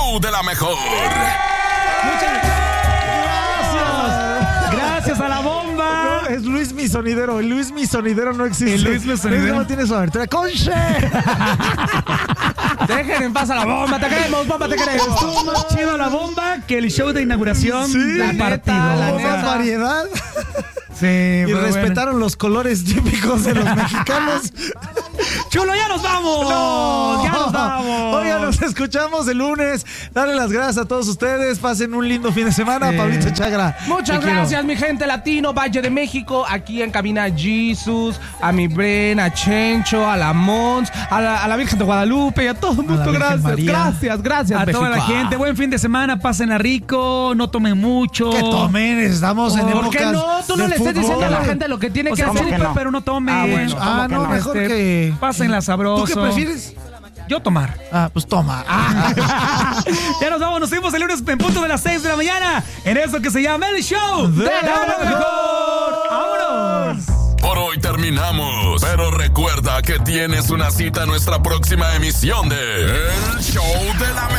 show de la mejor. Muchas gracias a la bomba. No, es Luis Mi Sonidero. El Luis Mi Sonidero no existe. El Luis Mi Sonidero no tiene su abertura. ¡Conche! Dejen en paz a la bomba. Te queremos, bomba, te queremos. Estuvo más chido la bomba que el show de inauguración del partido. Más variedad. Sí, y respetaron los colores típicos de los mexicanos. Chulo, ya nos vamos. No. Ya nos vamos. Oiga, nos escuchamos el lunes. Dale las gracias a todos ustedes. Pasen un lindo fin de semana. Pablito Chagra. Muchas gracias, mi gente latino, Valle de México. Aquí en cabina Jesus, a mi Bren, a Chencho, a la Mons, a la Virgen de Guadalupe y a todo el mundo. Gracias. A México. toda la gente. Buen fin de semana. Pásenla rico. No tomen mucho. Que tomen. Estamos en épocas. ¿Por qué no? Tú no de le estés fútbol. diciendo a la gente lo que tiene que hacer. Chupen, pero no tomen. Bueno. No, mejor que. Pásenla sabroso. ¿Tú qué prefieres? Yo tomar. Pues toma. Ya nos vamos, nos vemos el lunes en punto de las 6 de la mañana en eso que se llama el show de la mejor. ¡Vámonos! Por hoy terminamos, pero recuerda que tienes una cita en nuestra próxima emisión de El Show de la Mejor.